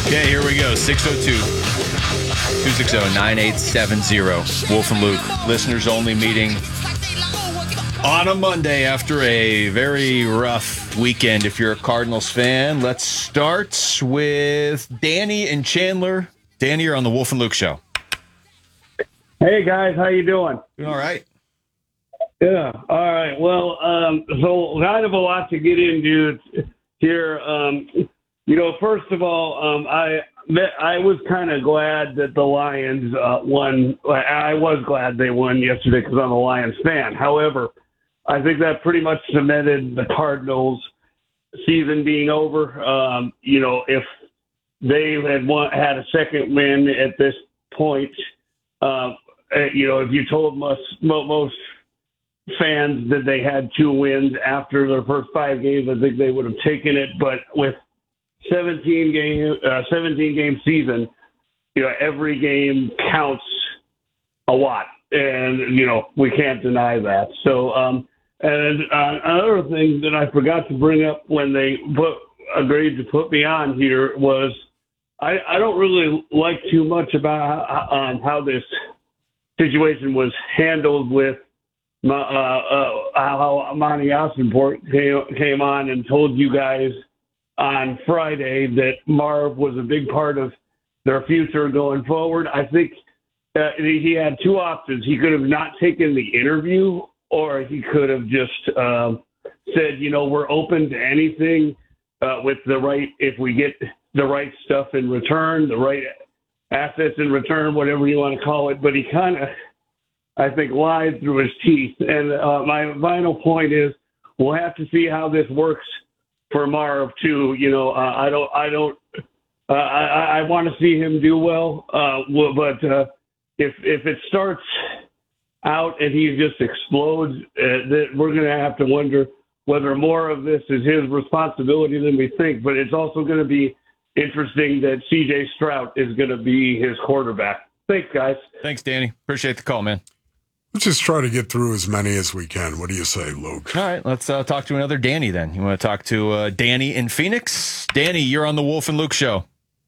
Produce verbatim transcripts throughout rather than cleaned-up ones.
Okay, here we go. six oh two, two six zero, nine eight seven zero. Wolf and Luke, listeners only meeting on a Monday after a very rough weekend. If you're a Cardinals fan, let's start with Danny and Chandler. Danny, you're on the Wolf and Luke show. Hey, guys. How you doing? Doing all right. Yeah. All right. Well, um, so kind of a lot to get into here. Um, you know, first of all, um, I I was kind of glad that the Lions uh, won. I was glad they won yesterday because I'm a Lions fan. However, I think that pretty much cemented the Cardinals' season being over. Um, you know, if they had won, had a second win at this point, uh, you know, if you told most most fans that they had two wins after their first five games, I think they would have taken it. But with seventeen game uh, seventeen game season, you know, every game counts a lot, and you know we can't deny that. So, um, and uh, another thing that I forgot to bring up when they put agreed to put me on here was I, I don't really like too much about how, um, how this situation was handled with uh, uh, how Monty Ossenport came, came on and told you guys on Friday that Marv was a big part of their future going forward. I think uh, he had two options. He could have not taken the interview, or he could have just uh, said, you know, we're open to anything uh, with the right, if we get the right stuff in return, the right assets in return, whatever you want to call it. But he kind of, I think, lied through his teeth. And uh, my final point is we'll have to see how this works for Marv too. You know, uh, I don't, I don't, uh, I, I want to see him do well. Uh, but uh, if if it starts out and he just explodes, uh, that we're going to have to wonder whether more of this is his responsibility than we think. But it's also going to be interesting that C J Stroud is going to be his quarterback. Thanks, guys. Thanks, Danny. Appreciate the call, man. Let's just try to get through as many as we can. What do you say, Luke? All right, let's uh, talk to another Danny then. You want to talk to uh, Danny in Phoenix? Danny, you're on the Wolf and Luke show.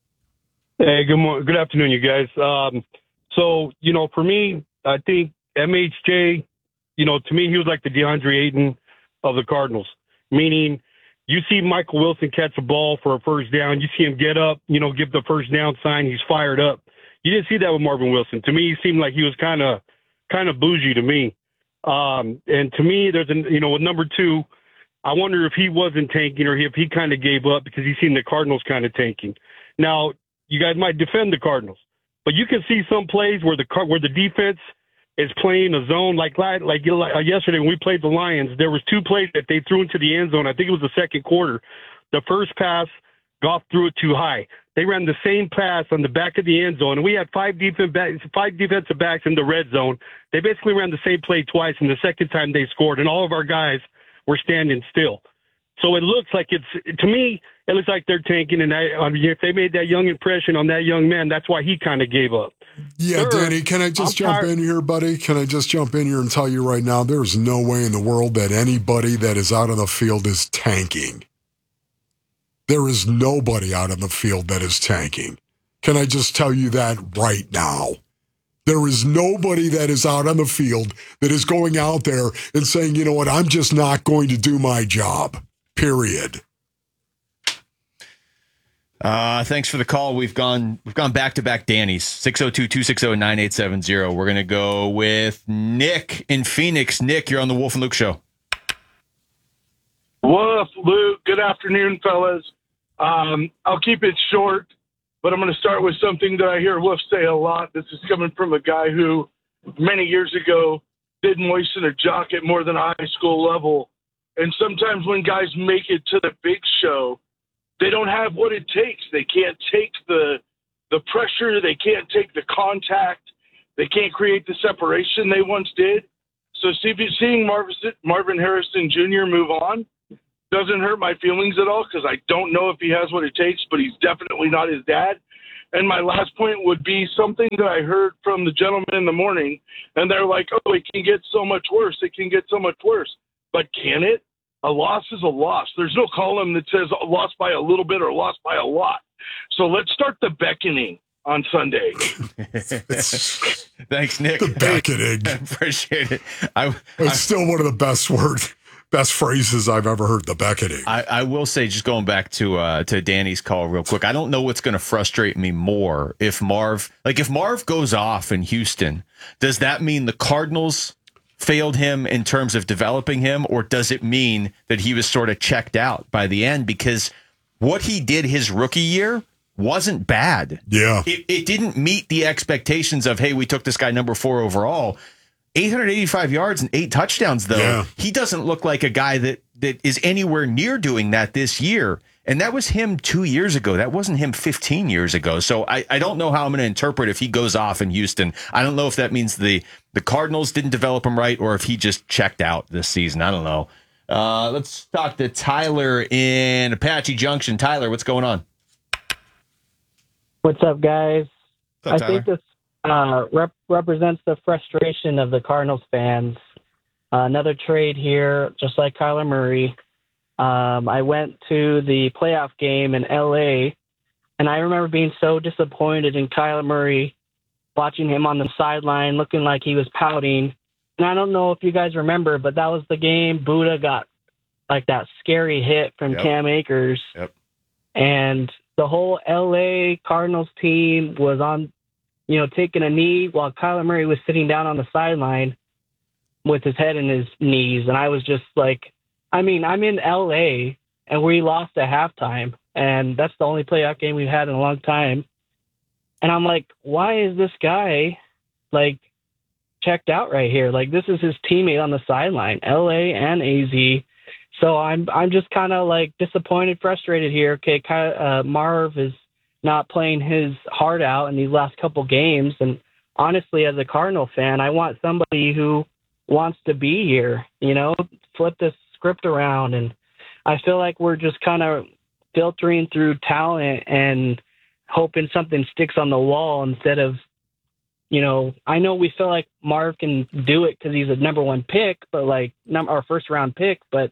Hey, good morning. Good afternoon, you guys. Um, so, you know, for me, I think M H J, you know, to me, he was like the DeAndre Ayton of the Cardinals, meaning you see Michael Wilson catch a ball for a first down. You see him get up, you know, give the first down sign. He's fired up. You didn't see that with Marvin Wilson. To me, he seemed like he was kind of kind of bougie to me. Um, and to me, there's an, you know, with number two, I wonder if he wasn't tanking or if he kind of gave up because he's seen the Cardinals kind of tanking. Now, you guys might defend the Cardinals, but you can see some plays where the where the defense is playing a zone like like, like yesterday when we played the Lions. There was two plays that they threw into the end zone. I think it was the second quarter. The first pass, Goff threw it too high. They ran the same pass on the back of the end zone, and we had five defensive backs, five defensive backs in the red zone. They basically ran the same play twice, and the second time they scored, and all of our guys were standing still. So it looks like it's, to me, it looks like they're tanking, and I, I mean, if they made that young impression on that young man, that's why he kind of gave up. Yeah, Third, Danny, can I just I'm jump tired. in here, buddy? Can I just jump in here and tell you right now, there's no way in the world that anybody that is out on the field is tanking. There is nobody out on the field that is tanking. Can I just tell you that right now? There is nobody that is out on the field that is going out there and saying, you know what, I'm just not going to do my job, period. Uh, thanks for the call. We've gone we've gone back-to-back Danny's. six oh two, two six zero, nine eight seven zero. We're going to go with Nick in Phoenix. Nick, you're on the Wolf and Luke show. Wolf, Luke, good afternoon, fellas. Um, I'll keep it short, but I'm going to start with something that I hear Wolf say a lot. This is coming from a guy who many years ago did moisten a jock at more than a high school level. And sometimes when guys make it to the big show, they don't have what it takes. They can't take the the pressure. They can't take the contact. They can't create the separation they once did. So see, seeing Marvin, Marvin Harrison Junior move on doesn't hurt my feelings at all because I don't know if he has what it takes, but he's definitely not his dad. And my last point would be something that I heard from the gentleman in the morning, and they're like, oh, it can get so much worse. It can get so much worse. But can it? A loss is a loss. There's no column that says lost by a little bit or lost by a lot. So let's start the beckoning on Sunday. Thanks, Nick. The beckoning. I appreciate it. I, it's I, still one of the best words, best phrases I've ever heard. The beckoning. I, I will say, just going back to uh, to Danny's call real quick, I don't know what's going to frustrate me more if Marv, like if Marv goes off in Houston, does that mean the Cardinals failed him in terms of developing him, or does it mean that he was sort of checked out by the end? Because what he did his rookie year wasn't bad. Yeah. It, it didn't meet the expectations of, hey, we took this guy number four overall. eight hundred eighty-five yards and eight touchdowns, though. Yeah. He doesn't look like a guy that, that is anywhere near doing that this year. And that was him two years ago. That wasn't him fifteen years ago. So I, I don't know how I'm going to interpret if he goes off in Houston. I don't know if that means the, the Cardinals didn't develop him right or if he just checked out this season. I don't know. Uh, let's talk to Tyler in Apache Junction. Tyler, what's going on? What's up, guys? What's up, I think this uh, rep- represents the frustration of the Cardinals fans. Uh, another trade here, just like Kyler Murray. Um, I went to the playoff game in L A, and I remember being so disappointed in Kyler Murray, watching him on the sideline looking like he was pouting. And I don't know if you guys remember, but that was the game Buddha got like that scary hit from Yep. Cam Akers. Yep. And the whole L A Cardinals team was on, you know, taking a knee while Kyler Murray was sitting down on the sideline with his head in his knees. And I was just like, I mean, I'm in L A and we lost at halftime, and that's the only playoff game we've had in a long time. And I'm like, why is this guy like checked out right here? Like, this is his teammate on the sideline, L A and A Z. So I'm I'm just kind of like disappointed, frustrated here. Okay, uh, Marv is not playing his heart out in these last couple games, and honestly, as a Cardinal fan, I want somebody who wants to be here. You know, flip this script around, and I feel like we're just kind of filtering through talent and hoping something sticks on the wall instead of, you know, I know we feel like Marv can do it because he's a number one pick, but like num- our first round pick, but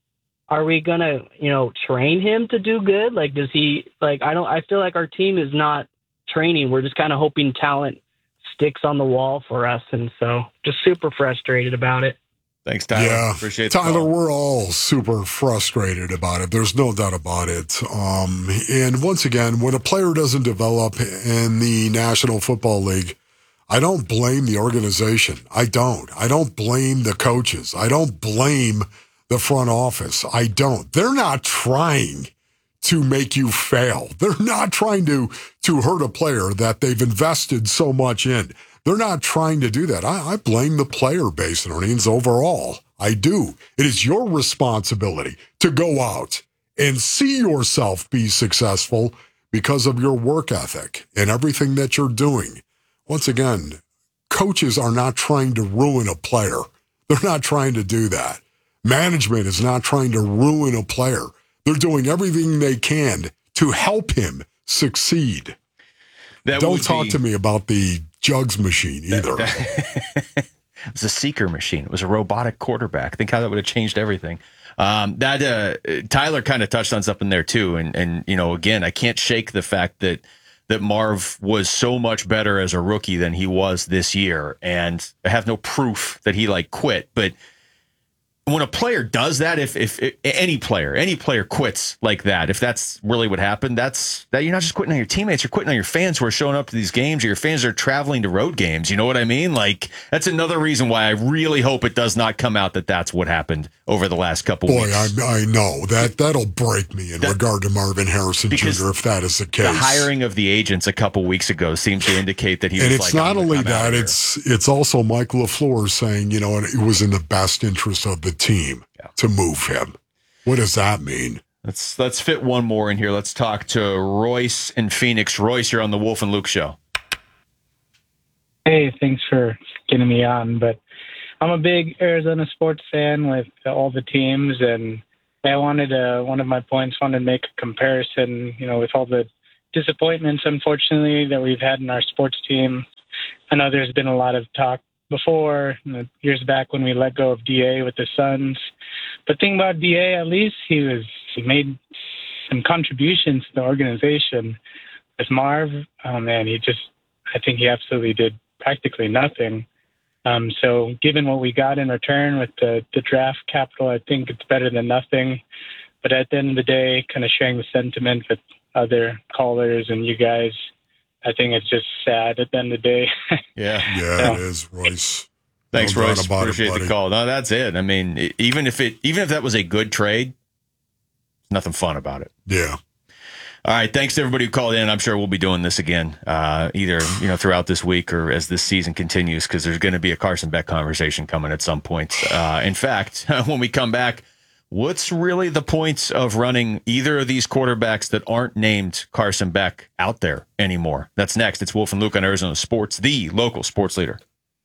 are we going to, you know, train him to do good? Like, does he, like, I don't, I feel like our team is not training. We're just kind of hoping talent sticks on the wall for us. And so just super frustrated about it. Thanks, Tyler. Yeah, Appreciate the Tyler, call. we're all super frustrated about it. There's no doubt about it. Um, and once again, when a player doesn't develop in the National Football League, I don't blame the organization. I don't. I don't blame the coaches. I don't blame the front office. I don't. They're not trying to make you fail. They're not trying to, to hurt a player that they've invested so much in. They're not trying to do that. I, I blame the player base, Earnings, overall. I do. It is your responsibility to go out and see yourself be successful because of your work ethic and everything that you're doing. Once again, coaches are not trying to ruin a player. They're not trying to do that. Management is not trying to ruin a player. They're doing everything they can to help him succeed. That Don't would talk be- to me about the jugs machine either. It was a seeker machine. It was a robotic quarterback. Think how that would have changed everything. Um, that uh, Tyler kind of touched on something there too, and and you know, again, I can't shake the fact that that Marv was so much better as a rookie than he was this year, and I have no proof that he like quit, but when a player does that, if, if if any player, any player quits like that, if that's really what happened, that's that you're not just quitting on your teammates, you're quitting on your fans who are showing up to these games, or your fans are traveling to road games. You know what I mean? Like, that's another reason why I really hope it does not come out that that's what happened over the last couple Boy, weeks. I, I know that that'll break me in That- regard to Marvin Harrison Because Junior if that is the case. The hiring of the agents a couple weeks ago seems to indicate that he and was it's like, not I'm, only I'm outta that; here. it's it's also Mike LaFleur saying, you know, it was in the best interest of the team Yeah. to move him. What does that mean? Let's let's fit one more in here. Let's talk to Royce in Phoenix. Royce, you're on the Wolf and Luke show. Hey, thanks for getting me on. But I'm a big Arizona sports fan with all the teams, and I wanted to, one of my points, wanted to make a comparison, you know, with all the disappointments, unfortunately, that we've had in our sports team. I know there's been a lot of talk before, you know, years back when we let go of D A with the Suns. the thing about D A, at least he was he made some contributions to the organization. With Marv, oh man, he just I think he absolutely did practically nothing. Um, so given what we got in return with the, the draft capital, I think it's better than nothing. But at the end of the day, kind of sharing the sentiment with other callers and you guys, I think it's just sad at the end of the day. Yeah. Yeah, So- it is, Royce. Thanks, No doubt Royce. about it, Appreciate buddy. the call. No, that's it. I mean, e- even if it, even if that was a good trade, nothing fun about it. Yeah. All right. Thanks to everybody who called in. I'm sure we'll be doing this again, uh, either, you know, throughout this week or as this season continues, because there's going to be a Carson Beck conversation coming at some point. Uh, in fact, when we come back, what's really the points of running either of these quarterbacks that aren't named Carson Beck out there anymore? That's next. It's Wolf and Luke on Arizona Sports, the local sports leader.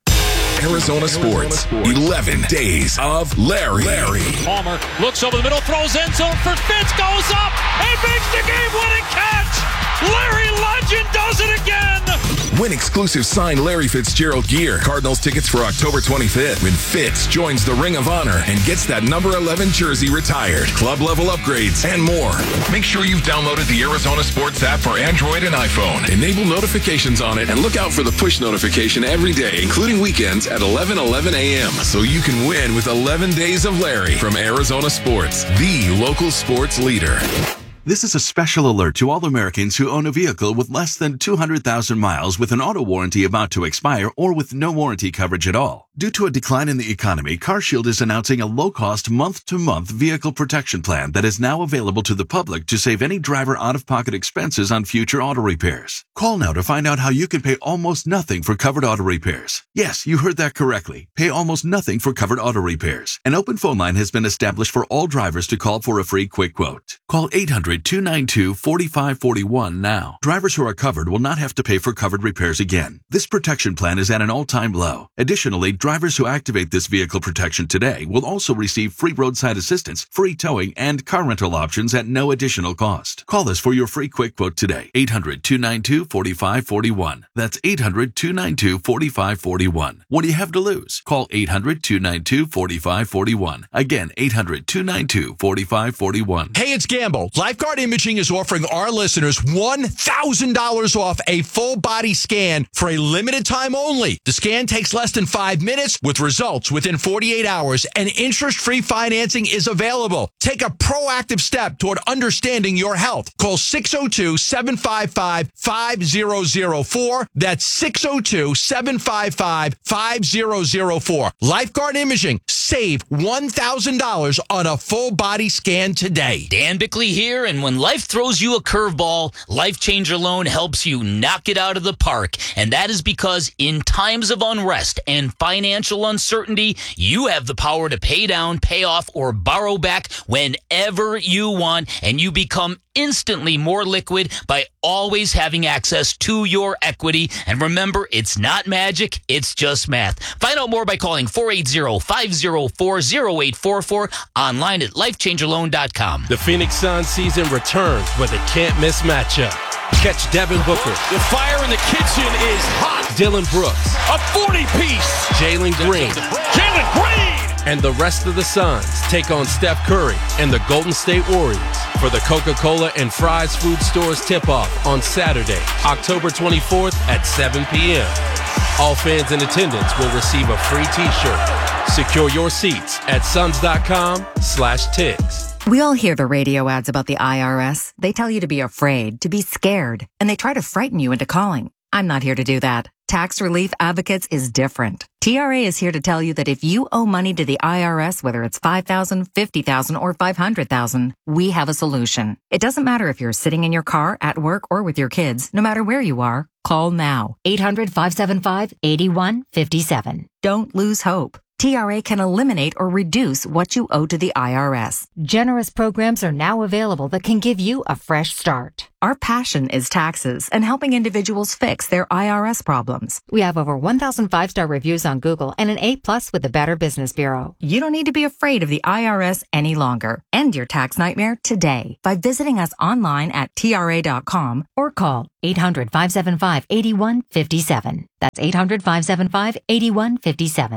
Arizona Sports, eleven days of Larry. Larry. Palmer looks over the middle, throws end zone for Fitz, goes up and makes the game-winning catch. Larry Legend does it again. Win exclusive signed Larry Fitzgerald gear. Cardinals tickets for October twenty-fifth when Fitz joins the Ring of Honor and gets that number eleven jersey retired. Club level upgrades and more. Make sure you've downloaded the Arizona Sports app for Android and iPhone. Enable notifications on it and look out for the push notification every day, including weekends at eleven eleven a.m. so you can win with eleven days of Larry from Arizona Sports, the local sports leader. This is a special alert to all Americans who own a vehicle with less than two hundred thousand miles with an auto warranty about to expire or with no warranty coverage at all. Due to a decline in the economy, CarShield is announcing a low-cost month-to-month vehicle protection plan that is now available to the public to save any driver out-of-pocket expenses on future auto repairs. Call now to find out how you can pay almost nothing for covered auto repairs. Yes, you heard that correctly. Pay almost nothing for covered auto repairs. An open phone line has been established for all drivers to call for a free quick quote. Call eight hundred, two nine two, four five four one now. Drivers who are covered will not have to pay for covered repairs again. This protection plan is at an all-time low. Additionally, drivers who activate this vehicle protection today will also receive free roadside assistance, free towing, and car rental options at no additional cost. Call us for your free quick quote today. eight hundred, two nine two, four five four one. That's eight hundred, two nine two, four five four one. What do you have to lose? Call eight hundred, two nine two, four five four one. Again, eight hundred, two nine two, four five four one. Hey, it's Gamble. Lifeguard Imaging is offering our listeners one thousand dollars off a full body scan for a limited time only. The scan takes less than five minutes with results within forty-eight hours, and interest-free financing is available. Take a proactive step toward understanding your health. Call six oh two, seven five five, five zero zero four. That's six oh two, seven five five, five zero zero four. Lifeguard Imaging. Save one thousand dollars on a full body scan today. Dan Bickley here, and when life throws you a curveball, Life Changer Loan helps you knock it out of the park. And that is because in times of unrest and financial uncertainty, you have the power to pay down, pay off, or borrow back whenever you want, and you become instantly more liquid by always having access to your equity. And remember, it's not magic, it's just math. Find out more by calling four eight zero, five zero four, zero eight four four, online at life changer loan dot com. The Phoenix Suns season returns with a can't-miss matchup. Catch Devin Booker. The fire in the kitchen is hot. Dylan Brooks. A forty-piece. Jalen Green. Jalen Green. And the rest of the Suns take on Steph Curry and the Golden State Warriors for the Coca-Cola and Fry's Food Stores tip-off on Saturday, October twenty-fourth at seven p.m. All fans in attendance will receive a free t-shirt. Secure your seats at suns.com slash tigs. We all hear the radio ads about the I R S. They tell you to be afraid, to be scared, and they try to frighten you into calling. I'm not here to do that. Tax Relief Advocates is different. T R A is here to tell you that if you owe money to the I R S, whether it's five thousand dollars, fifty thousand dollars, or five hundred thousand dollars, we have a solution. It doesn't matter if you're sitting in your car, at work, or with your kids. No matter where you are, call now. eight hundred, five seven five, eight one five seven. Don't lose hope. T R A can eliminate or reduce what you owe to the I R S. Generous programs are now available that can give you a fresh start. Our passion is taxes and helping individuals fix their I R S problems. We have over one thousand five-star reviews on Google and an A plus with the Better Business Bureau. You don't need to be afraid of the I R S any longer. End your tax nightmare today by visiting us online at T R A dot com or call eight hundred, five seven five, eight one five seven. That's eight hundred, five seven five, eight one five seven.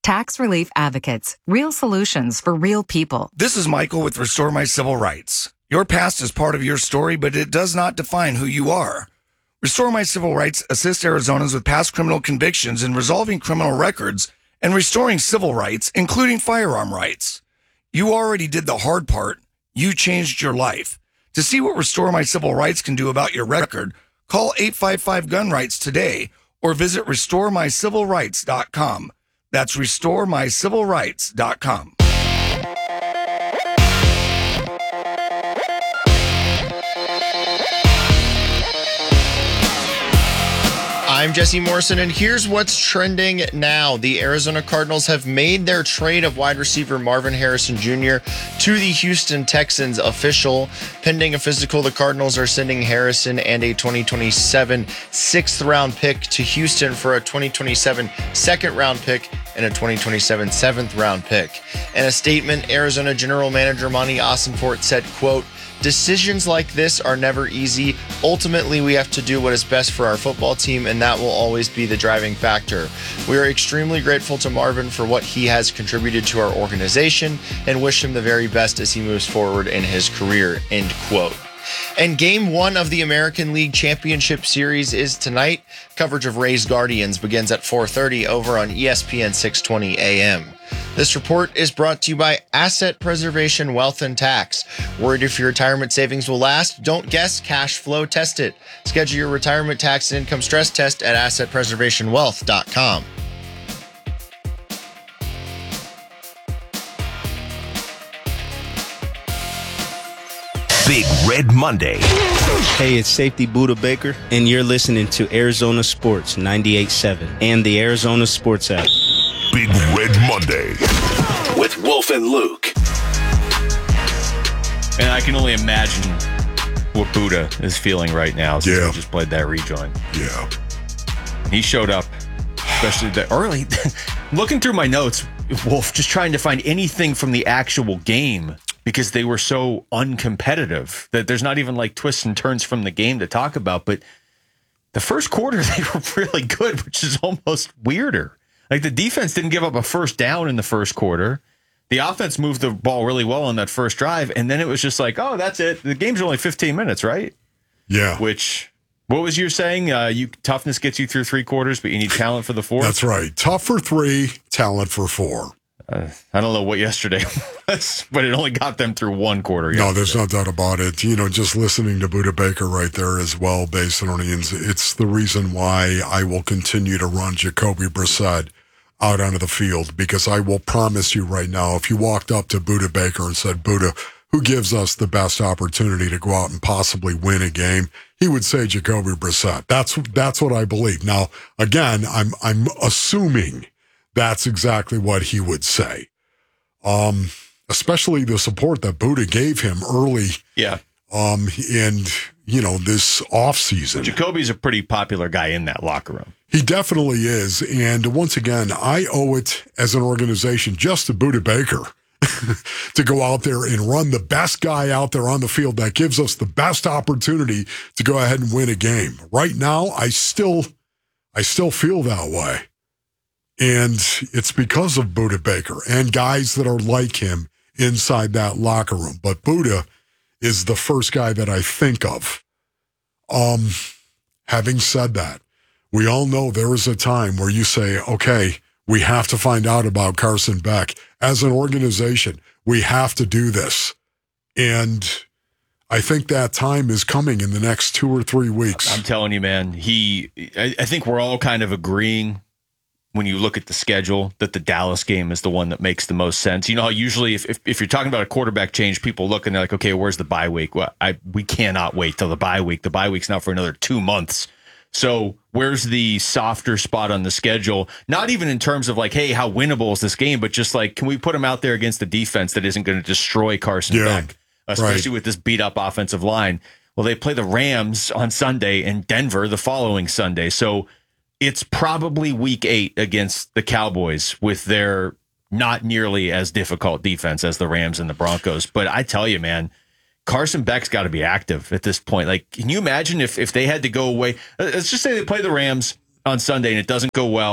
Tax Relief Advocates. Real solutions for real people. This is Michael with Restore My Civil Rights. Your past is part of your story, but it does not define who you are. Restore My Civil Rights assists Arizonans with past criminal convictions in resolving criminal records and restoring civil rights, including firearm rights. You already did the hard part. You changed your life. To see what Restore My Civil Rights can do about your record, call eight five five gun rights today or visit restore my civil rights dot com. That's restore my civil rights dot com. I'm Jesse Morrison, and here's what's trending now. The Arizona Cardinals have made their trade of wide receiver Marvin Harrison Junior to the Houston Texans official. Pending a physical, the Cardinals are sending Harrison and a twenty twenty-seven sixth-round pick to Houston for a twenty twenty-seven second-round pick and a twenty twenty-seven seventh-round pick. In a statement, Arizona General Manager Monty Ossenfort said, quote, "Decisions like this are never easy. Ultimately, we have to do what is best for our football team, and that will always be the driving factor. We are extremely grateful to Marvin for what he has contributed to our organization and wish him the very best as he moves forward in his career," end quote. And game one of the American League Championship Series is tonight. Coverage of Rays Guardians begins at four thirty over on E S P N six twenty A M. This report is brought to you by Asset Preservation Wealth and Tax. Worried if your retirement savings will last? Don't guess, cash flow test it. Schedule your retirement tax and income stress test at asset preservation wealth dot com. Big Red Monday. Hey, it's Safety Buddha Baker, and you're listening to Arizona Sports ninety-eight point seven and the Arizona Sports app. Big Red Monday with Wolf and Luke. And I can only imagine what Buddha is feeling right now since Yeah. we just played that rejoin. Yeah. He showed up, especially the early. Looking through my notes, Wolf, just trying to find anything from the actual game because they were so uncompetitive that there's not even like twists and turns from the game to talk about. But the first quarter, they were really good, which is almost weirder. Like the defense didn't give up a first down in the first quarter. The offense moved the ball really well on that first drive. And then it was just like, oh, that's it. The game's only fifteen minutes, right? Yeah. Which, what was you saying? Uh, you toughness gets you through three quarters, but you need talent for the fourth? That's right. Tough for three, talent for four. Uh, I don't know what yesterday was, but it only got them through one quarter. No, there's no doubt about it. You know, just listening to Buddha Baker right there as well, Basinonians, it's the reason why I will continue to run Jacoby Brissett out onto the field, because I will promise you right now, if you walked up to Buddha Baker and said, Buddha, who gives us the best opportunity to go out and possibly win a game, he would say Jacoby Brissett. That's that's what I believe. Now, again, I'm I'm assuming that's exactly what he would say. Um, especially the support that Buddha gave him early. Yeah. Um, and, you know, this offseason. Jacoby's a pretty popular guy in that locker room. He definitely is. And once again, I owe it as an organization just to Buddha Baker to go out there and run the best guy out there on the field that gives us the best opportunity to go ahead and win a game. Right now, I still, I still feel that way. And it's because of Buddha Baker and guys that are like him inside that locker room. But Buddha is the first guy that I think of. Um, having said that, we all know there is a time where you say, okay, we have to find out about Carson Beck. As an organization, we have to do this. And I think that time is coming in the next two or three weeks. I'm telling you, man, he, I, I think we're all kind of agreeing when you look at the schedule that the Dallas game is the one that makes the most sense. You know how usually if, if, if you're talking about a quarterback change, people look and they're like, okay, where's the bye week? Well, I, we cannot wait till the bye week. The bye week's not for another two months. So where's the softer spot on the schedule? Not even in terms of like, hey, how winnable is this game, but just like, can we put him out there against the defense that isn't going to destroy Carson Yeah, Beck, especially right. with this beat up offensive line? Well, they play the Rams on Sunday and Denver the following Sunday. So it's probably week eight against the Cowboys with their not nearly as difficult defense as the Rams and the Broncos. But I tell you, man, Carson Beck's got to be active at this point. Like, can you imagine if, if they had to go away? Let's just say they play the Rams on Sunday and it doesn't go well,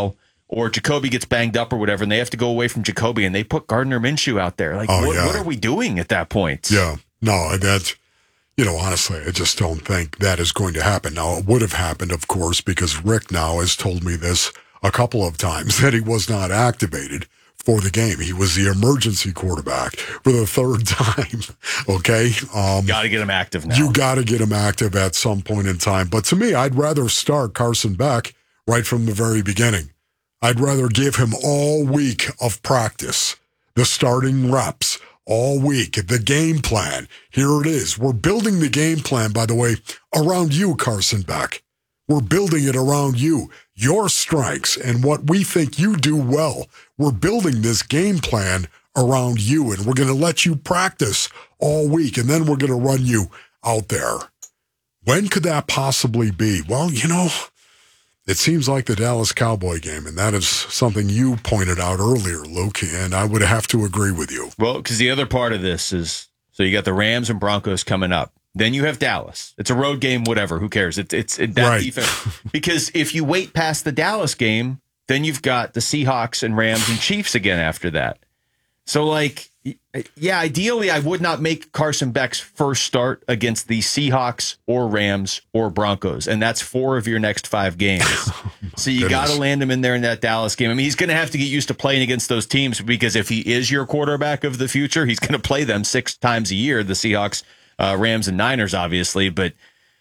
or Jacoby gets banged up or whatever, and they have to go away from Jacoby, and they put Gardner Minshew out there. Like, oh, what, yeah. what are we doing at that point? Yeah, no, that's, you know, honestly, I just don't think that is going to happen. Now, it would have happened, of course, because Rick now has told me this a couple of times, that he was not activated for the game. He was the emergency quarterback for the third time, okay? Um, got to get him active now. You got to get him active at some point in time. But to me, I'd rather start Carson Beck right from the very beginning. I'd rather give him all week of practice, the starting reps, all week, the game plan. Here it is. We're building the game plan, by the way, around you, Carson Beck. We're building it around you, your strengths, and what we think you do well. We're building this game plan around you, and we're going to let you practice all week, and then we're going to run you out there. When could that possibly be? Well, you know, it seems like the Dallas Cowboy game, and that is something you pointed out earlier, Luke, and I would have to agree with you. Well, because the other part of this is, so you got the Rams and Broncos coming up. Then you have Dallas. It's a road game, whatever. Who cares? It's it's it, that right. defense. Because if you wait past the Dallas game, then you've got the Seahawks and Rams and Chiefs again after that. So, like, yeah, ideally, I would not make Carson Beck's first start against the Seahawks or Rams or Broncos, and that's four of your next five games. So you got to land him in there in that Dallas game. I mean, he's going to have to get used to playing against those teams, because if he is your quarterback of the future, he's going to play them six times a year, the Seahawks, uh, Rams, and Niners, obviously. But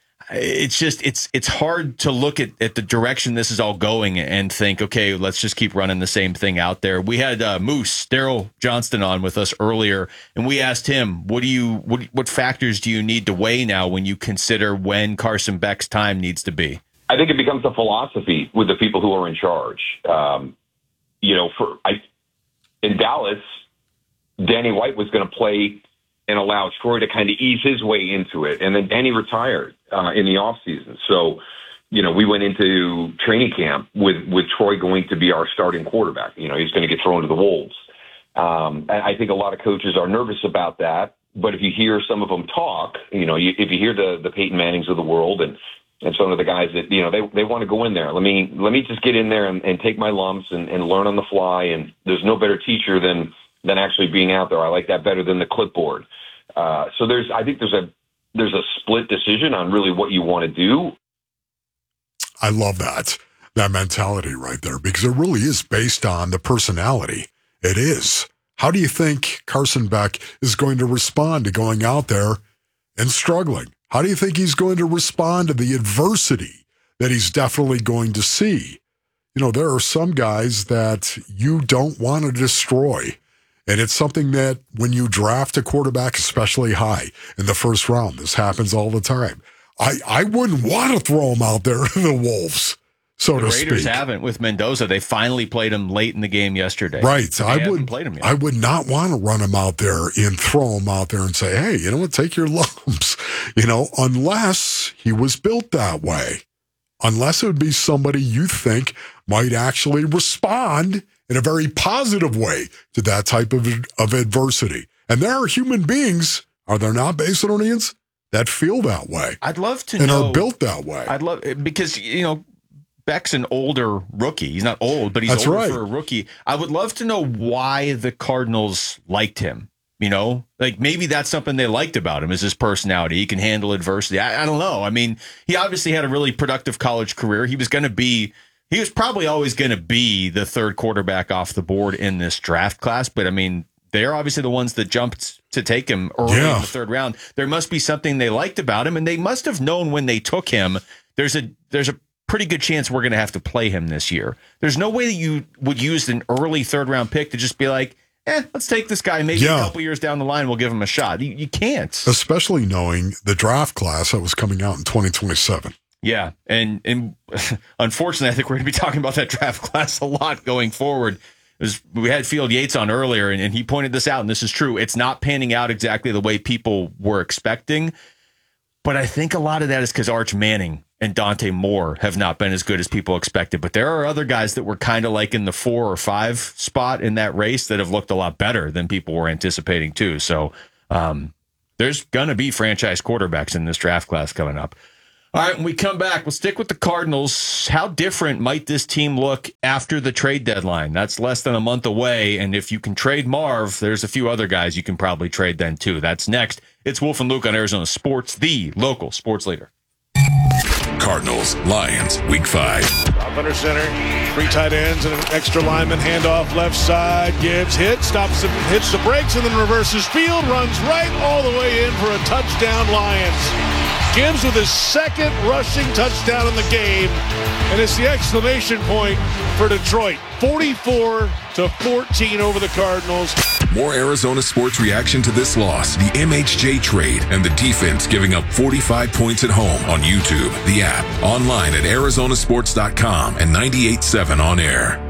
it's just it's it's hard to look at, at the direction this is all going and think, okay, let's just keep running the same thing out there. We had uh, Moose Daryl Johnston on with us earlier, and we asked him, what do you what what factors do you need to weigh now when you consider when Carson Beck's time needs to be? I think it becomes a philosophy with the people who are in charge. Um, you know, for I in Dallas, Danny White was going to play and allow Troy to kind of ease his way into it. And then Danny retired uh, in the offseason. So, you know, we went into training camp with, with Troy going to be our starting quarterback. You know, he's going to get thrown to the Wolves. Um, I think a lot of coaches are nervous about that. But if you hear some of them talk, you know, you, if you hear the, the Peyton Mannings of the world and, and some of the guys that, you know, they, they want to go in there. Let me, let me just get in there and, and take my lumps and, and learn on the fly. And there's no better teacher than, than actually being out there. I like that better than the clipboard. Uh, so there's, I think there's a, there's a split decision on really what you want to do. I love that, that mentality right there, because it really is based on the personality. It is. How do you think Carson Beck is going to respond to going out there and struggling? How do you think he's going to respond to the adversity that he's definitely going to see? You know, there are some guys that you don't want to destroy. And it's something that when you draft a quarterback, especially high in the first round, this happens all the time. I, I wouldn't want to throw him out there to the Wolves, so the to Raiders speak. haven't with Mendoza. They finally played him late in the game yesterday. Right. They I would played him yet. I would not want to run him out there and throw him out there and say, hey, you know what, take your lumps, you know, unless he was built that way. Unless it would be somebody you think might actually respond in a very positive way to that type of, of adversity. And there are human beings, are there not, Basinonians, that feel that way. I'd love to and know. And are built that way. I'd love, because, you know, Beck's an older rookie. He's not old, but he's That's older right. for a rookie. I would love to know why the Cardinals liked him. You know, like maybe that's something they liked about him, is his personality. He can handle adversity. I, I don't know. I mean, he obviously had a really productive college career. He was going to be, he was probably always going to be the third quarterback off the board in this draft class. But I mean, they're obviously the ones that jumped to take him early Yeah. in the third round. There must be something they liked about him, and they must have known when they took him, there's a, there's a pretty good chance we're going to have to play him this year. There's no way that you would use an early third round pick to just be like, eh, let's take this guy. Maybe Yeah. a couple years down the line, we'll give him a shot. You, you can't. Especially knowing the draft class that was coming out in twenty twenty-seven. Yeah. And, and unfortunately, I think we're going to be talking about that draft class a lot going forward. It was, we had Field Yates on earlier, and, and he pointed this out, and this is true. It's not panning out exactly the way people were expecting. But I think a lot of that is because Arch Manning and Dante Moore have not been as good as people expected. But there are other guys that were kind of like in the four or five spot in that race that have looked a lot better than people were anticipating too. So um, there's going to be franchise quarterbacks in this draft class coming up. All right, when we come back, we'll stick with the Cardinals. How different might this team look after the trade deadline? That's less than a month away, and if you can trade Marv, there's a few other guys you can probably trade then, too. That's next. It's Wolf and Luke on Arizona Sports, the local sports leader. Cardinals, Lions, week five. Up under center, three tight ends and an extra lineman, handoff left side, Gibbs hit, stops, hits the brakes, and then reverses field, runs right all the way in for a touchdown, Lions. Gibbs with his second rushing touchdown in the game, and it's the exclamation point for Detroit. forty-four to fourteen over the Cardinals. More Arizona sports reaction to this loss, the M H J trade, and the defense giving up forty-five points at home on YouTube, the app, online at Arizona Sports dot com, and ninety-eight point seven on air.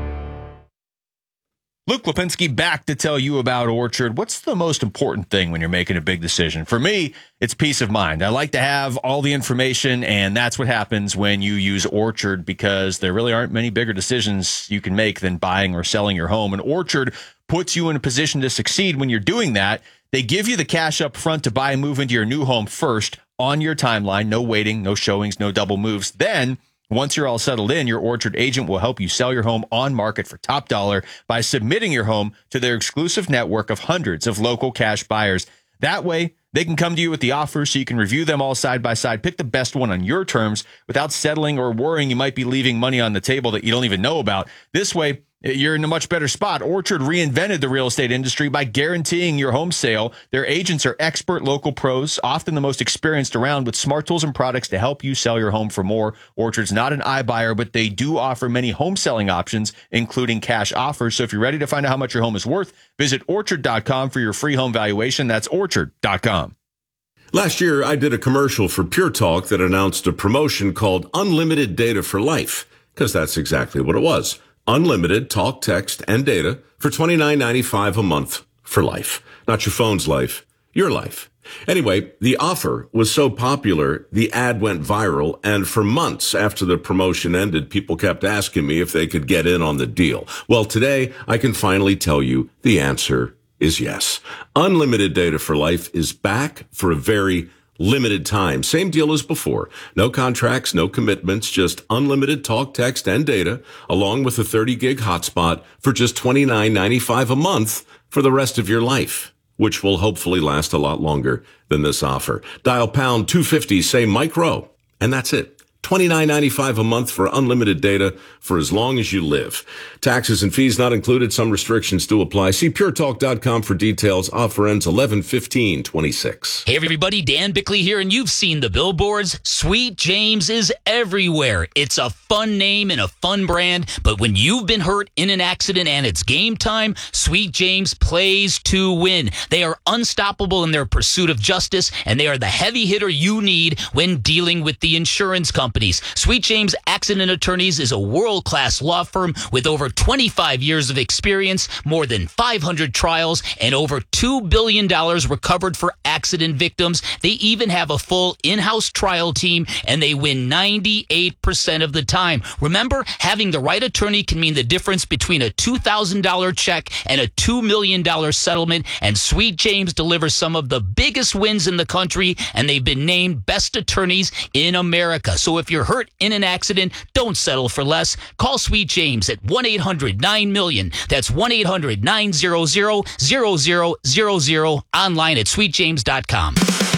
Luke Lipinski back to tell you about Orchard. What's the most important thing when you're making a big decision? For me, it's peace of mind. I like to have all the information, and that's what happens when you use Orchard, because there really aren't many bigger decisions you can make than buying or selling your home. And Orchard puts you in a position to succeed when you're doing that. They give you the cash up front to buy and move into your new home first on your timeline. No waiting, no showings, no double moves. Then, once you're all settled in, your Orchard agent will help you sell your home on market for top dollar by submitting your home to their exclusive network of hundreds of local cash buyers. That way, they can come to you with the offers so you can review them all side by side, pick the best one on your terms without settling or worrying you might be leaving money on the table that you don't even know about. This way, you're in a much better spot. Orchard reinvented the real estate industry by guaranteeing your home sale. Their agents are expert local pros, often the most experienced around, with smart tools and products to help you sell your home for more. Orchard's not an iBuyer, but they do offer many home selling options, including cash offers. So if you're ready to find out how much your home is worth, visit orchard dot com for your free home valuation. That's orchard dot com. Last year, I did a commercial for Pure Talk that announced a promotion called Unlimited Data for Life, because that's exactly what it was. Unlimited talk, text, and data for twenty-nine ninety-five a month for life. Not your phone's life, your life. Anyway, the offer was so popular, the ad went viral, and for months after the promotion ended, people kept asking me if they could get in on the deal. Well, today, I can finally tell you the answer is yes. Unlimited data for life is back for a very limited time. Same deal as before. No contracts, no commitments, just unlimited talk, text, and data, along with a thirty gig hotspot for just twenty-nine ninety-five a month for the rest of your life, which will hopefully last a lot longer than this offer. Dial pound two fifty, say micro, and that's it. twenty-nine ninety-five a month for unlimited data for as long as you live. Taxes and fees not included. Some restrictions do apply. See pure talk dot com for details. Offer ends eleven fifteen twenty-six. Hey everybody, Dan Bickley here, and you've seen the billboards. Sweet James is everywhere. It's a fun name and a fun brand, but when you've been hurt in an accident and it's game time, Sweet James plays to win. They are unstoppable in their pursuit of justice, and they are the heavy hitter you need when dealing with the insurance companies. Sweet James Accident Attorneys is a world-class law firm with over twenty-five years of experience, more than five hundred trials, and over two billion dollars recovered for accident victims. They even have a full in-house trial team, and they win ninety-eight percent of the time. Remember, having the right attorney can mean the difference between a two thousand dollars check and a two million dollars settlement, and Sweet James delivers some of the biggest wins in the country, and they've been named best attorneys in America. So if you're hurt in an accident, don't settle for less. Call Sweet James at one eight hundred nine million. That's one eight hundred nine hundred zero zero zero zero. Online at sweet james dot com.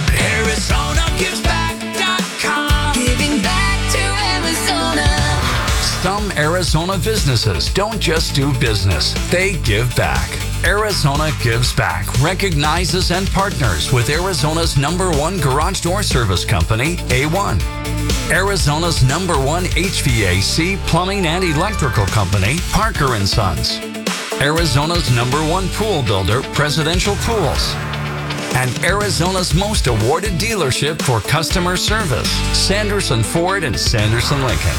Arizona gives back dot com. Giving back to Arizona. Some Arizona businesses don't just do business, they give back. Arizona Gives Back recognizes and partners with Arizona's number one garage door service company, A one. Arizona's number one H V A C plumbing and electrical company, Parker and Sons. Arizona's number one pool builder, Presidential Pools. And Arizona's most awarded dealership for customer service, Sanderson Ford and Sanderson Lincoln.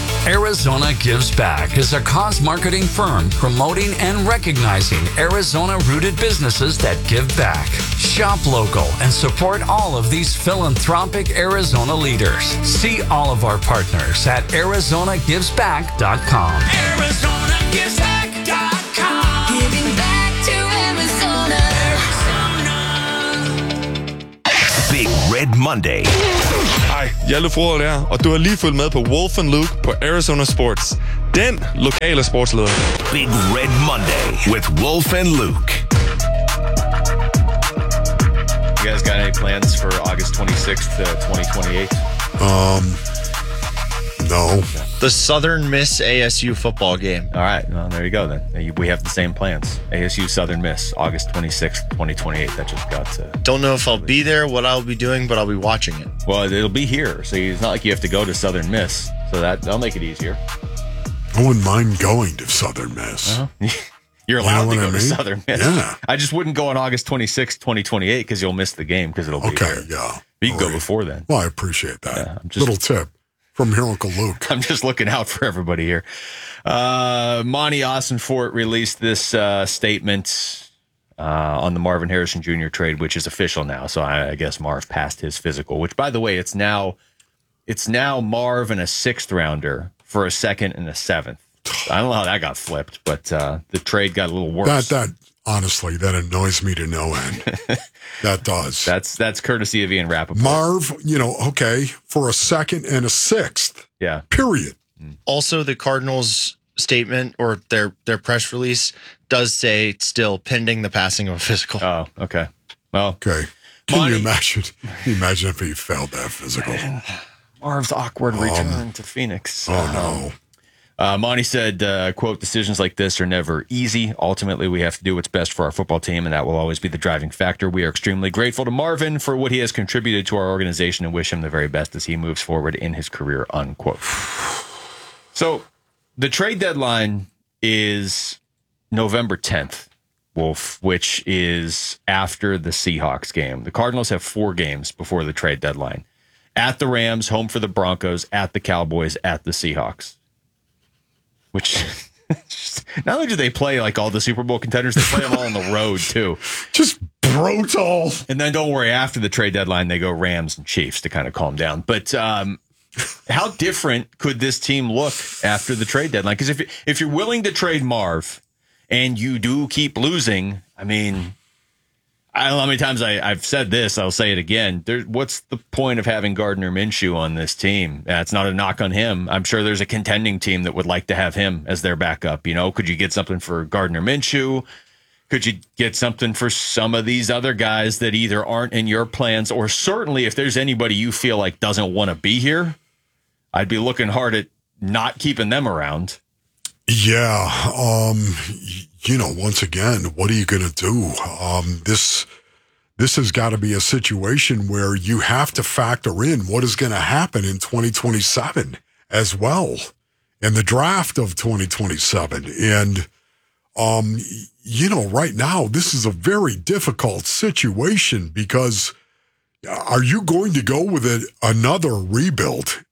Arizona Gives Back is a cause marketing firm promoting and recognizing Arizona-rooted businesses that give back. Shop local and support all of these philanthropic Arizona leaders. See all of our partners at arizona gives back dot com. Arizona gives back dot com. Giving back to Arizona. Arizona. Big Red Red Monday. Hej, Hjalte Froholt her, og du har lige fulgt med på Wolf and Luke på Arizona Sports. Den lokale sportsleder. Big Red Monday with Wolf and Luke. You guys got any plans for August twenty-sixth to twenty twenty-eight? Um, no. The Southern Miss A S U football game. All right. Well, there you go then. We have the same plans. A S U Southern Miss, August twenty-sixth, twenty twenty-eight. That just got to... Don't know if I'll be there, what I'll be doing, but I'll be watching it. Well, it'll be here. So it's not like you have to go to Southern Miss. So that, that'll make it easier. I wouldn't mind going to Southern Miss. Uh-huh. You're allowed you know to go I mean? to Southern Miss. Yeah. I just wouldn't go on August twenty-sixth, twenty twenty-eight because you'll miss the game because it'll be Okay, there. yeah. But you can go before then. Well, I appreciate that. Yeah, I'm just, Little tip from here, Uncle Luke. I'm just looking out for everybody here. Uh, Monty Ossenfort released this uh, statement uh, on the Marvin Harrison Junior trade, which is official now. So I, I guess Marv passed his physical, which, by the way, it's now it's now Marv and a sixth rounder for a second and a seventh. I don't know how that got flipped, but uh, the trade got a little worse. That, that honestly, that annoys me to no end. That does. That's that's courtesy of Ian Rappaport. Marv, you know, okay, for a second and a sixth. Yeah. Period. Also, the Cardinals' statement or their, their press release does say still pending the passing of a physical. Oh, okay. Well, okay. Can you imagine? Can you imagine if he failed that physical? Marv's awkward return Um, to Phoenix. Oh, no. Uh, Monty said, uh, quote, decisions like this are never easy. Ultimately, we have to do what's best for our football team, and that will always be the driving factor. We are extremely grateful to Marvin for what he has contributed to our organization and wish him the very best as he moves forward in his career, unquote. So the trade deadline is November tenth, Wolf, which is after the Seahawks game. The Cardinals have four games before the trade deadline. At the Rams, home for the Broncos, at the Cowboys, at the Seahawks. Which, not only do they play like all the Super Bowl contenders, they play them all on the road too. Just brutal. And then don't worry, after the trade deadline, they go Rams and Chiefs to kind of calm down. But um, how different could this team look after the trade deadline? Because if if you're willing to trade Marv and you do keep losing, I mean, I don't know how many times I, I've said this. I'll say it again. There, what's the point of having Gardner Minshew on this team? That's not a knock on him. I'm sure there's a contending team that would like to have him as their backup. You know, could you get something for Gardner Minshew? Could you get something for some of these other guys that either aren't in your plans, or certainly if there's anybody you feel like doesn't want to be here, I'd be looking hard at not keeping them around. Yeah. Um, you know, once again, what are you going to do? Um, this, this has got to be a situation where you have to factor in what is going to happen in twenty twenty-seven as well, and the draft of twenty twenty-seven. And, um, you know, right now, this is a very difficult situation because are you going to go with a, another rebuild?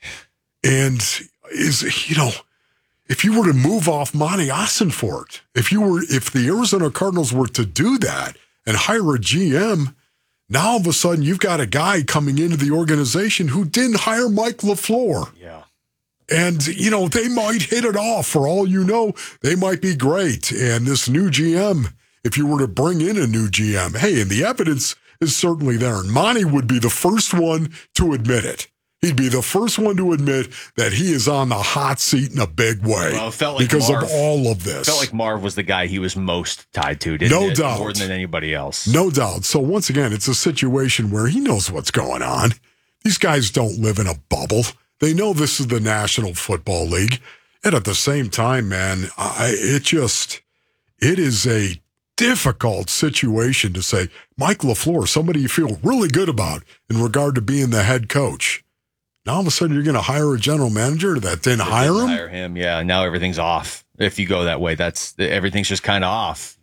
And is, you know, if you were to move off Monty Ossenfort, if you were, if the Arizona Cardinals were to do that and hire a G M, now all of a sudden you've got a guy coming into the organization who didn't hire Mike LaFleur. Yeah. And, you know, they might hit it off. For all you know, they might be great. And this new G M, if you were to bring in a new G M, hey, and the evidence is certainly there. And Monty would be the first one to admit it. He'd be the first one to admit that he is on the hot seat in a big way Well, it felt like because Marv, of all of this. Felt like Marv was the guy he was most tied to, didn't No it? doubt. More than anybody else. No doubt. So once again, it's a situation where he knows what's going on. These guys don't live in a bubble. They know this is the National Football League. And at the same time, man, I, it just, it is a difficult situation to say, Mike LaFleur, somebody you feel really good about in regard to being the head coach. Now all of a sudden you're going to hire a general manager that didn't They hire didn't him? Hire him, yeah. Now everything's off. If you go that way, that's everything's just kind of off.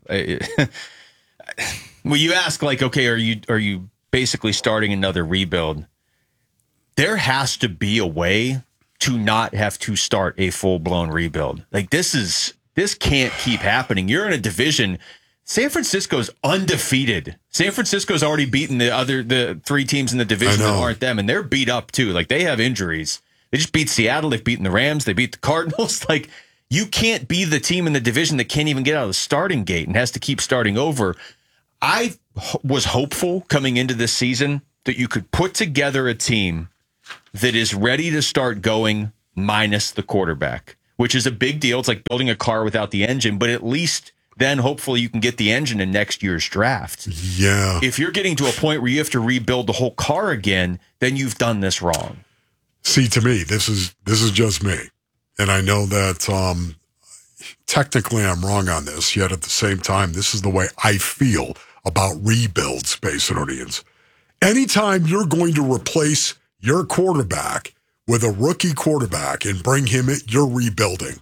Well, you ask, like, okay, are you are you basically starting another rebuild? There has to be a way to not have to start a full blown rebuild. Like this is this can't keep happening. You're in a division. San Francisco's undefeated. San Francisco's already beaten the other the three teams in the division that aren't them, and they're beat up too. Like they have injuries. They just beat Seattle. They've beaten the Rams. They beat the Cardinals. Like you can't be the team in the division that can't even get out of the starting gate and has to keep starting over. I was hopeful coming into this season that you could put together a team that is ready to start going minus the quarterback, which is a big deal. It's like building a car without the engine, but at least then hopefully you can get the engine in next year's draft. Yeah. If you're getting to a point where you have to rebuild the whole car again, then you've done this wrong. See, to me, this is this is just me. And I know that um, technically I'm wrong on this, yet at the same time, this is the way I feel about rebuilds, Space Nordians. Anytime you're going to replace your quarterback with a rookie quarterback and bring him in, you're rebuilding.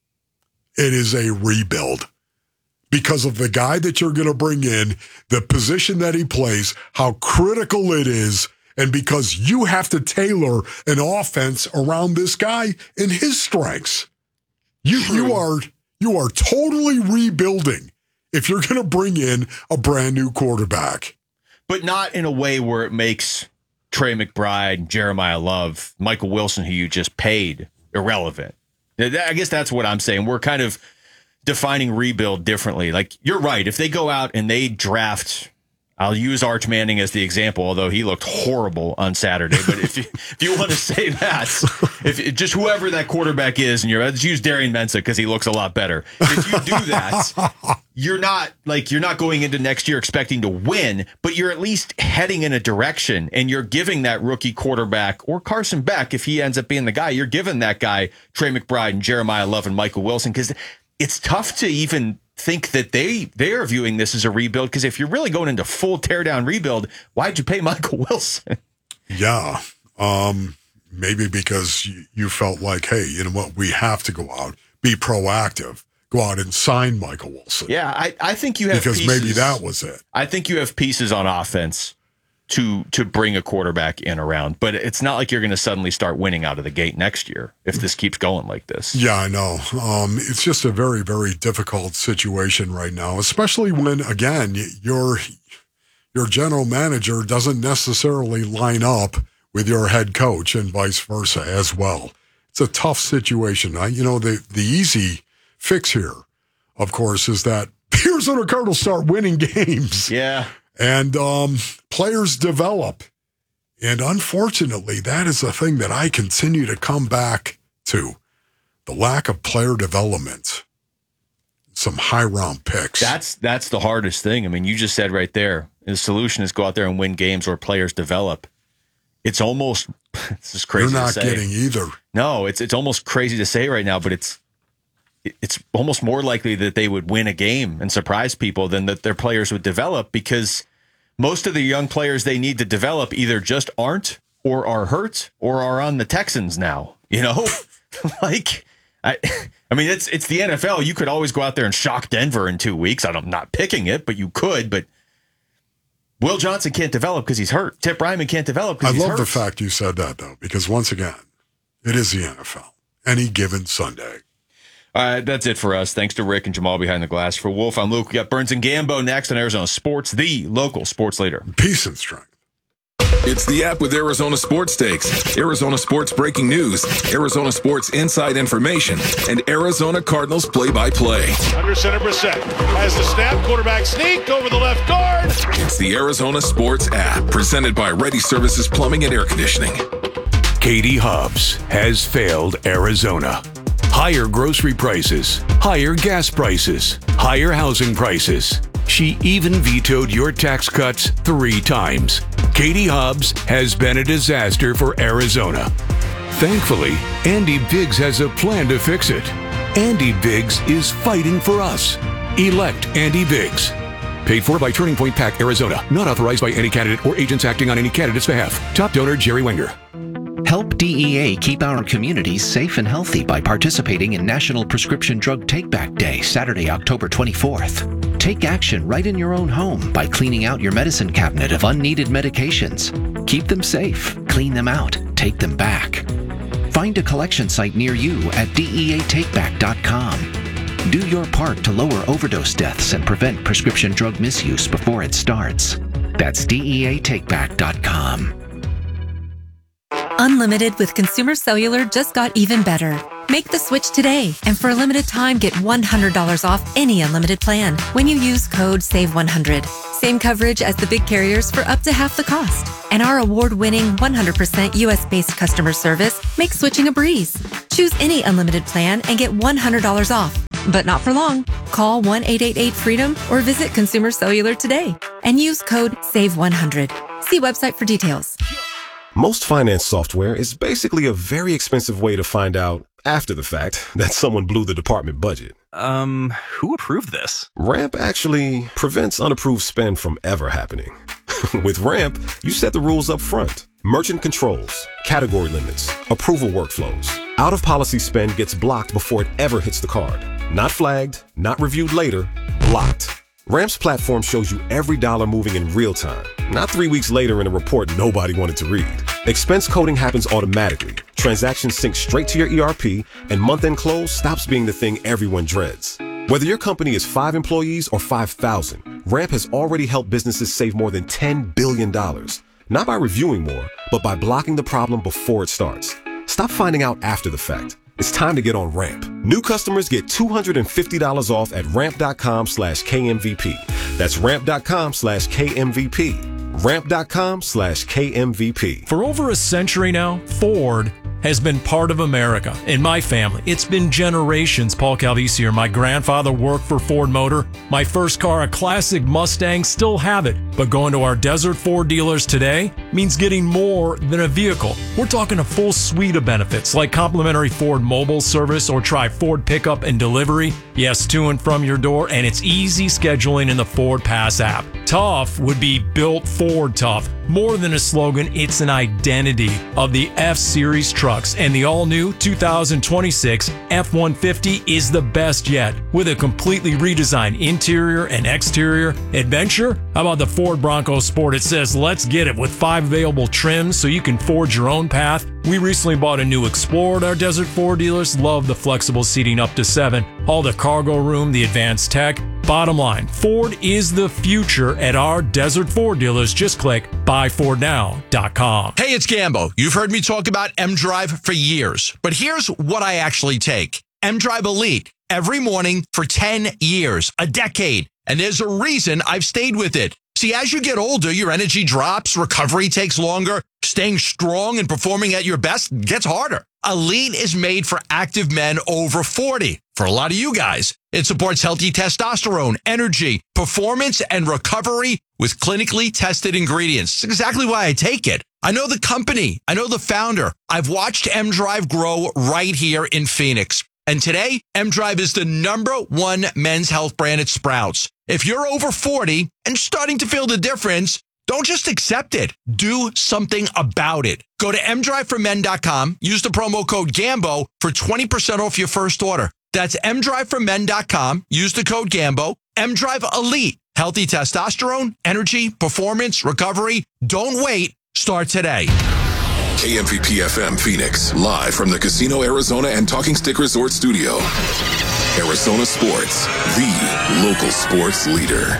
It is a rebuild. Because of the guy that you're going to bring in, the position that he plays, how critical it is, and because you have to tailor an offense around this guy and his strengths. You you are you are totally rebuilding if you're going to bring in a brand new quarterback. But not in a way where it makes Trey McBride, Jeremiah Love, Michael Wilson, who you just paid, irrelevant. I guess that's what I'm saying. We're kind of defining rebuild differently. Like, you're right. If they go out and they draft, I'll use Arch Manning as the example, although he looked horrible on Saturday. But if you, if you want to say that, if just whoever that quarterback is, and you're let's use Darian Mensah because he looks a lot better. If you do that, you're not like you're not going into next year expecting to win, but you're at least heading in a direction, and you're giving that rookie quarterback or Carson Beck, if he ends up being the guy, you're giving that guy Trey McBride and Jeremiah Love and Michael Wilson, because it's tough to even think that they they are viewing this as a rebuild, because if you're really going into full teardown rebuild, why'd you pay Michael Wilson? Yeah, um, maybe because you, you felt like, hey, you know what, we have to go out, be proactive, go out and sign Michael Wilson. Yeah, I, I think you have because pieces, maybe that was it. I think you have pieces on offense to to bring a quarterback in around, but it's not like you're going to suddenly start winning out of the gate next year if this keeps going like this. Yeah, I know. Um, it's just a very, very difficult situation right now, especially when, again, your your general manager doesn't necessarily line up with your head coach and vice versa as well. It's a tough situation. I, you know, the, the easy fix here, of course, is that the Arizona Cardinals start winning games. Yeah. And um, players develop. And unfortunately, that is the thing that I continue to come back to. The lack of player development. Some high-round picks. That's that's the hardest thing. I mean, you just said right there, the solution is go out there and win games where players develop. It's almost, this is crazy You're not to say. getting either. No, it's it's almost crazy to say right now, but it's it's almost more likely that they would win a game and surprise people than that their players would develop, because most of the young players they need to develop either just aren't or are hurt or are on the Texans now. You know, like, I I mean, it's it's the N F L. You could always go out there and shock Denver in two weeks. I'm not picking it, but you could. But Will Johnson can't develop because he's hurt. Tip Ryman can't develop because I he's hurt. love the fact you said that, though, because once again, it is the N F L. Any given Sunday. All right, that's it for us. Thanks to Rick and Jamal behind the glass. For Wolf, I'm Luke. We got Burns and Gambo next on Arizona Sports, the local sports leader. Peace and strength. It's the app with Arizona Sports Takes, Arizona Sports breaking news, Arizona Sports inside information, and Arizona Cardinals play-by-play. Under center, Brissett has the snap, quarterback sneak over the left guard. It's the Arizona Sports app, presented by Ready Services Plumbing and Air Conditioning. Katie Hobbs has failed Arizona. Higher grocery prices, higher gas prices, higher housing prices. She even vetoed your tax cuts three times. Katie Hobbs has been a disaster for Arizona. Thankfully, Andy Biggs has a plan to fix it. Andy Biggs is fighting for us. Elect Andy Biggs. Paid for by Turning Point PAC, Arizona. Not authorized by any candidate or agents acting on any candidate's behalf. Top donor, Jerry Wenger. Help D E A keep our communities safe and healthy by participating in National Prescription Drug Take-Back Day, Saturday, October twenty-fourth. Take action right in your own home by cleaning out your medicine cabinet of unneeded medications. Keep them safe, clean them out, take them back. Find a collection site near you at D E A take back dot com. Do your part to lower overdose deaths and prevent prescription drug misuse before it starts. That's D E A take back dot com. Unlimited with Consumer Cellular just got even better. Make the switch today, and for a limited time, get one hundred dollars off any unlimited plan when you use code save one hundred. Same coverage as the big carriers for up to half the cost. And our award-winning one hundred percent U S-based customer service makes switching a breeze. Choose any unlimited plan and get one hundred dollars off. But not for long. Call one eight eight eight freedom or visit Consumer Cellular today and use code save one hundred. See website for details. Most finance software is basically a very expensive way to find out, after the fact, that someone blew the department budget. Um, who approved this? Ramp actually prevents unapproved spend from ever happening. With Ramp, you set the rules up front. Merchant controls, category limits, approval workflows. Out-of-policy spend gets blocked before it ever hits the card. Not flagged, not reviewed later, blocked. Ramp's platform shows you every dollar moving in real time, not three weeks later in a report nobody wanted to read. Expense coding happens automatically. Transactions sync straight to your E R P, and month-end close stops being the thing everyone dreads. Whether your company is five employees or five thousand, Ramp has already helped businesses save more than ten billion dollars. Not by reviewing more, but by blocking the problem before it starts. Stop finding out after the fact. It's time to get on Ramp. New customers get two hundred fifty dollars off at ramp.com slash KMVP. That's ramp.com slash KMVP. Ramp.com slash KMVP. For over a century now, Ford has been part of America. In my family, it's been generations. Paul Calvisi here. My grandfather worked for Ford Motor. My first car, a classic Mustang, still have it. But going to our Desert Ford dealers today means getting more than a vehicle. We're talking a full suite of benefits like complimentary Ford mobile service or try Ford pickup and delivery. Yes, to and from your door, and it's easy scheduling in the Ford Pass app. Tough would be built Ford tough. More than a slogan, it's an identity of the F-Series trucks, and the all-new two thousand twenty-six F one fifty is the best yet. With a completely redesigned interior and exterior adventure, how about the Ford Bronco Sport? It says, let's get it, with five available trims so you can forge your own path. We recently bought a new Explorer at our Desert Ford dealers. Love the flexible seating up to seven, all the cargo room, the advanced tech. Bottom line, Ford is the future at our Desert Ford dealers. Just click buy ford now dot com. Hey, it's Gambo. You've heard me talk about M-Drive for years, but here's what I actually take. M-Drive Elite every morning for ten years, a decade, and there's a reason I've stayed with it. See, as you get older, your energy drops, recovery takes longer, staying strong and performing at your best gets harder. Elite is made for active men over forty. For a lot of you guys, it supports healthy testosterone, energy, performance, and recovery with clinically tested ingredients. It's exactly why I take it. I know the company. I know the founder. I've watched M-Drive grow right here in Phoenix. And today, M-Drive is the number one men's health brand at Sprouts. If you're over forty and starting to feel the difference, don't just accept it. Do something about it. Go to m drive for men dot com. Use the promo code GAMBO for twenty percent off your first order. That's m drive for men dot com. Use the code GAMBO. M-Drive Elite. Healthy testosterone, energy, performance, recovery. Don't wait. Start today. K M V P F M Phoenix, live from the Casino Arizona and Talking Stick Resort Studio. Arizona Sports, the local sports leader.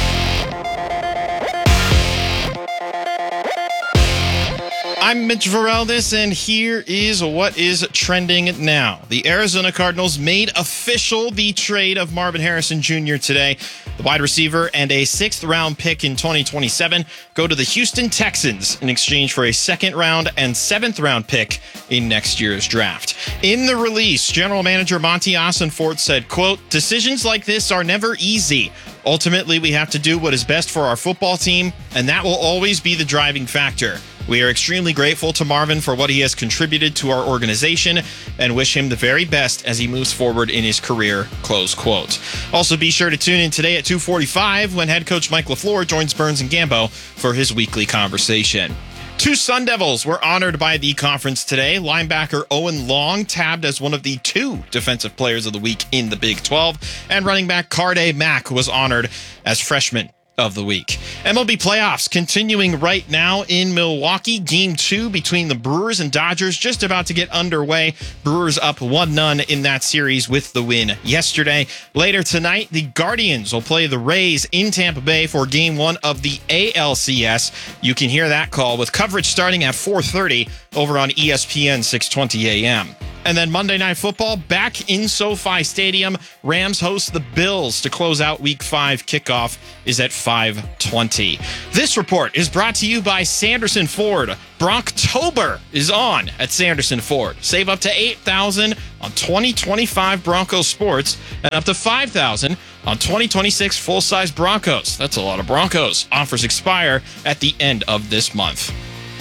I'm Mitch Vareldes, and here is what is trending now. The Arizona Cardinals made official the trade of Marvin Harrison Junior today. The wide receiver and a sixth-round pick in twenty twenty-seven go to the Houston Texans in exchange for a second-round and seventh-round pick in next year's draft. In the release, General Manager Monty Ossenfort said, quote, "Decisions like this are never easy. Ultimately, we have to do what is best for our football team, and that will always be the driving factor. We are extremely grateful to Marvin for what he has contributed to our organization and wish him the very best as he moves forward in his career," close quote. Also, be sure to tune in today at two forty-five when head coach Mike LaFleur joins Burns and Gambo for his weekly conversation. Two Sun Devils were honored by the conference today. Linebacker Owen Long tabbed as one of the two Defensive Players of the Week in the Big twelve, and running back Carday Mack was honored as Freshman of the Week. M L B playoffs continuing right now in Milwaukee. Game two between the Brewers and Dodgers just about to get underway. Brewers up one none in that series with the win yesterday. Later tonight, the Guardians will play the Rays in Tampa Bay for game one of the A L C S. You can hear that call with coverage starting at four thirty over on E S P N six twenty A M. And then Monday Night Football back in SoFi Stadium. Rams host the Bills to close out Week five. Kickoff is at five twenty. This report is brought to you by Sanderson Ford. Bronctober is on at Sanderson Ford. Save up to eight thousand dollars on twenty twenty-five Broncos sports and up to five thousand dollars on twenty twenty-six full-size Broncos. That's a lot of Broncos. Offers expire at the end of this month.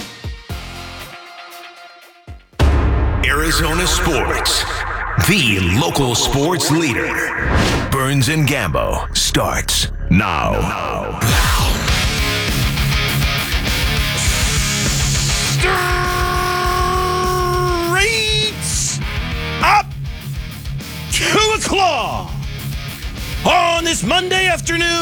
Arizona Sports, the local sports leader. Burns and Gambo starts now. Straight up two o'clock on this Monday afternoon.